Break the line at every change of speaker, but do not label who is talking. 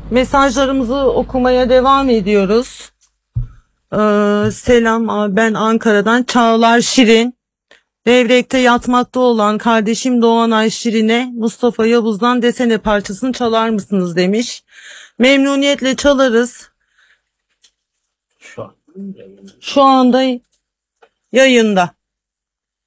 Mesajlarımızı okumaya devam ediyoruz. Selam, ben Ankara'dan Çağlar Şirin. Devrek'te yatmakta olan kardeşim Doğanay Şirin'e Mustafa Yavuz'dan Desene parçasını çalar mısınız demiş. Memnuniyetle çalarız. Şu anda yayında.